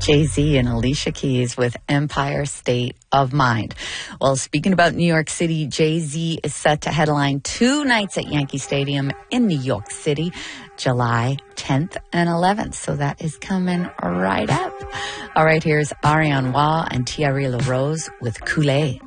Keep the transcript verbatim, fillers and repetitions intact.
Jay-Z and Alicia Keys with Empire State of Mind. Well, speaking about New York City, Jay-Z is set to headline two nights at Yankee Stadium in New York City, July tenth and eleventh. So that is coming right up. All right, here's Ariane Wall and Thierry LaRose with Kool-Aid.